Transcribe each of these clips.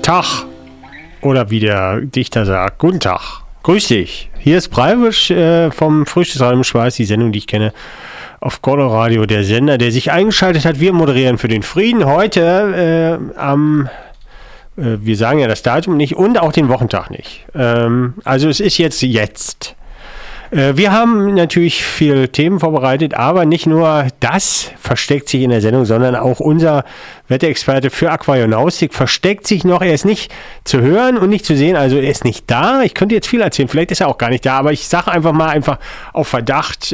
Tag. Oder wie der Dichter sagt, guten Tag. Grüß dich. Hier ist Breivisch vom Frühstücksradio im Schweiß, die Sendung, die ich kenne, auf Coloradio, der Sender, der sich eingeschaltet hat. Wir moderieren für den Frieden heute wir sagen ja das Datum nicht und auch den Wochentag nicht. Also es ist jetzt. Wir haben natürlich viele Themen vorbereitet, aber nicht nur das versteckt sich in der Sendung, sondern auch unser Wetterexperte für Aquarionaustik versteckt sich noch. Er ist nicht zu hören und nicht zu sehen, also er ist nicht da. Ich könnte jetzt viel erzählen, vielleicht ist er auch gar nicht da, aber ich sage einfach auf Verdacht,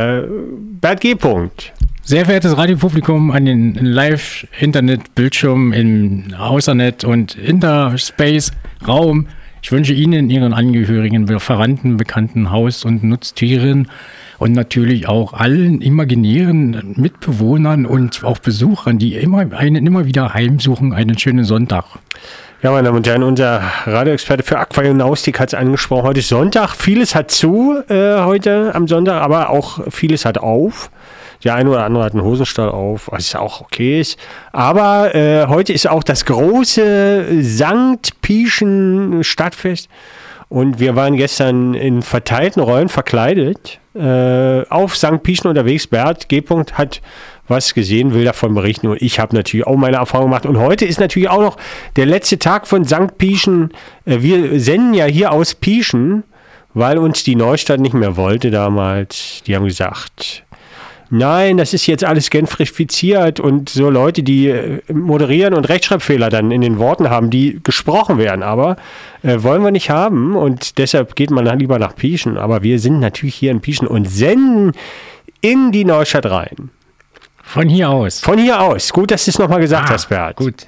Bert G. Sehr verehrtes Radiopublikum an den Live-Internet-Bildschirm im Außernet und Interspace-Raum. Ich wünsche Ihnen, Ihren Angehörigen, Verwandten, Bekannten, Haus- und Nutztieren und natürlich auch allen imaginären Mitbewohnern und auch Besuchern, die einen immer wieder heimsuchen, einen schönen Sonntag. Ja, meine Damen und Herren, unser Radioexperte für Aquarionaustik hat es angesprochen. Heute ist Sonntag. Vieles hat zu heute am Sonntag, aber auch vieles hat auf. Der eine oder andere hat einen Hosenstall auf, was auch okay ist. Aber heute ist auch das große St. Pieschen Stadtfest. Und wir waren gestern in verteilten Rollen verkleidet auf St. Pieschen unterwegs. Bert G. hat was gesehen, will davon berichten. Und ich habe natürlich auch meine Erfahrung gemacht. Und heute ist natürlich auch noch der letzte Tag von St. Pieschen. Wir senden ja hier aus Pieschen, weil uns die Neustadt nicht mehr wollte damals. Die haben gesagt... Nein, das ist jetzt alles gentrifiziert und so Leute, die moderieren und Rechtschreibfehler dann in den Worten haben, die gesprochen werden, aber wollen wir nicht haben und deshalb geht man dann lieber nach Pieschen. Aber wir sind natürlich hier in Pieschen und senden in die Neustadt rein. Von hier aus? Von hier aus. Gut, dass du es nochmal gesagt hast, Bert. Gut.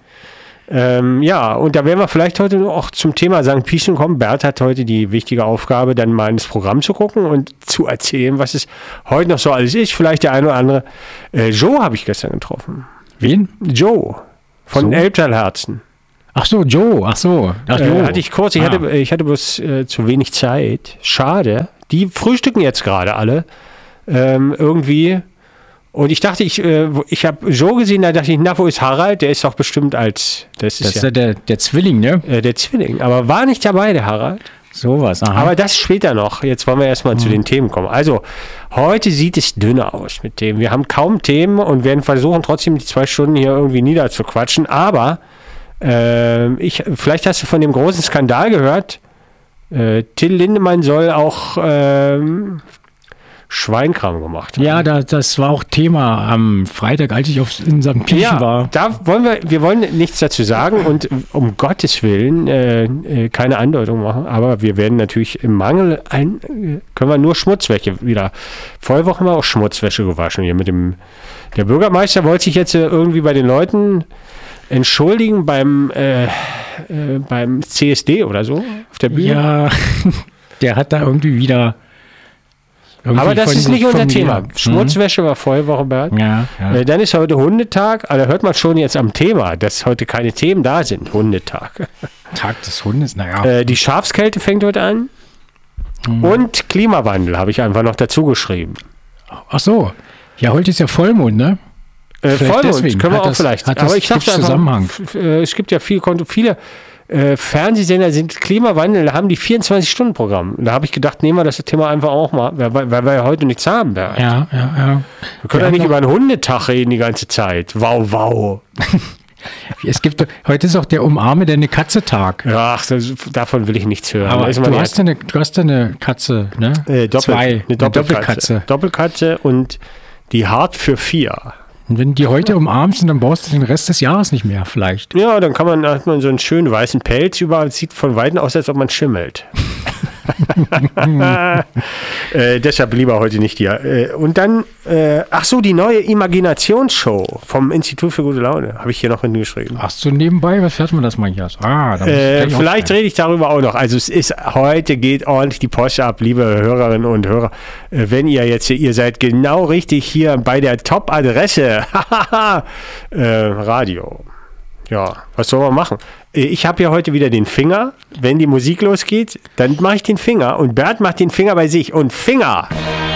Ja, und da werden wir vielleicht heute auch zum Thema St. Pieschen kommen. Bert hat heute die wichtige Aufgabe, dann mal ins Programm zu gucken und zu erzählen, was es heute noch so alles ist. Vielleicht der eine oder andere. Joe habe ich gestern getroffen. Wen? Joe von den Elbtalherzen. Ach so, Joe. Ach so. Hatte ich kurz. Ich hatte bloß zu wenig Zeit. Schade. Die frühstücken jetzt gerade alle. Irgendwie. Und ich dachte, ich habe Joe gesehen, da dachte ich, na, wo ist Harald? Der ist doch bestimmt das ist ja der Zwilling, ne? Der Zwilling, aber war nicht dabei, der Harald. Sowas, aha. Aber das später noch. Jetzt wollen wir erstmal zu den Themen kommen. Also, heute sieht es dünner aus mit Themen. Wir haben kaum Themen und werden versuchen, trotzdem die 2 Stunden hier irgendwie niederzuquatschen. Aber, vielleicht hast du von dem großen Skandal gehört. Till Lindemann soll auch Schweinkram gemacht haben. Ja, das war auch Thema am Freitag, als ich in St. Pieschen war. Da wir wollen nichts dazu sagen und um Gottes Willen keine Andeutung machen, aber wir werden natürlich im Mangel können wir nur Schmutzwäsche wieder. Vorige Woche haben wir auch Schmutzwäsche gewaschen hier mit dem. Der Bürgermeister wollte sich jetzt irgendwie bei den Leuten entschuldigen beim CSD oder so auf der Bühne. Ja, der hat da irgendwie wieder. Aber das ist nicht unser Thema. Schmutzwäsche war vorige Woche, Bert. Ja. Dann ist heute Hundetag. Da hört man schon jetzt am Thema, dass heute keine Themen da sind. Hundetag. Tag des Hundes, naja. Die Schafskälte fängt heute an. Und Klimawandel habe ich einfach noch dazu geschrieben. Ach so. Ja, heute ist ja Vollmond, ne? Vollmond deswegen. Können wir auch vielleicht. Aber ich dachte Zusammenhang. Es gibt ja viele Fernsehsender sind Klimawandel, da haben die 24-Stunden-Programm. Da habe ich gedacht, nehmen wir das Thema einfach auch mal, weil wir ja heute nichts haben. Bert. Ja. Wir können ja nicht über einen Hundetag reden die ganze Zeit. Wow. Heute ist auch der Umarme deine Katze-Tag. Ja, davon will ich nichts hören. Aber du hast ja eine Katze, ne? Eine Doppelkatze. Doppelkatze und die hart für 4. Und wenn die heute umarmst, dann brauchst du den Rest des Jahres nicht mehr, vielleicht. Ja, dann hat man so einen schönen weißen Pelz überall. Sieht von Weitem aus, als ob man schimmelt. Deshalb lieber heute nicht hier. Und dann, die neue Imaginationsshow vom Institut für gute Laune. Habe ich hier noch hingeschrieben. Ach so, nebenbei, was fährt man das mal hier? Vielleicht rede ich darüber auch noch. Also heute geht ordentlich die Post ab, liebe Hörerinnen und Hörer. Wenn ihr seid genau richtig hier bei der Top-Adresse. Radio. Ja, was soll man machen? Ich habe ja heute wieder den Finger. Wenn die Musik losgeht, dann mache ich den Finger. Und Bert macht den Finger bei sich. Und Finger!